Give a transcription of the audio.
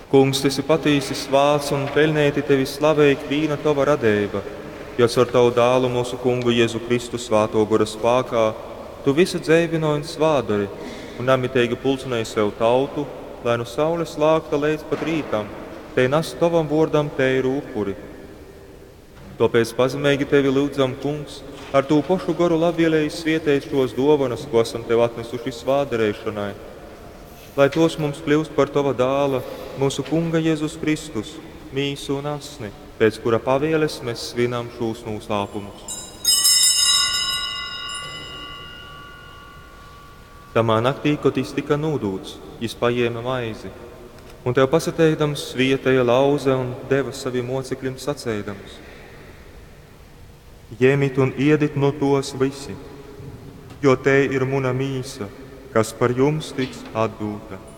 Kungs, tu esi patīsi svāts un pelnēti tevi slavēt vīna tava radeiba, jo ar tavu dālu mūsu kungu Jēzu Kristu svāto gora spākā, tu visu dzēvinoji un svādori, un namitēgi pulcināji sev tautu, lai no saules lākta līdz pat rītam, te nas tavam vordam te ir upuri. Tāpēc pazemīgi tevi lūdzam, kungs, ar tū pošu goru labvēlēji svietēt šos dovanas, ko esam tev atnesuši svādarēšanai, lai tos mums kļūst par tava dāla, mūsu kunga Jēzus Kristus, mīsu un asni, pēc kura pavēles mēs svinam šos noslēpumus. Tamā naktī, kad viņš tika nūdūts, viņš paņēma maizi, un tev pasateikdams svietēja lauze un deva saviem mocekļiem sacēdams: Ņemiet un ēdiet no tos visi, jo te ir mana mīsa, kas par jums tiks atdota.